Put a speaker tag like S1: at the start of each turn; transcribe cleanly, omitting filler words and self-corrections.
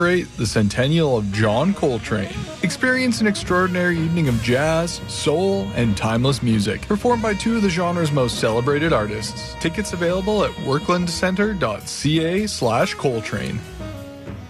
S1: the centennial of John Coltrane. Experience an extraordinary evening of jazz, soul, and timeless music, performed by two of the genre's most celebrated artists. Tickets available at worklandcenter.ca/Coltrane.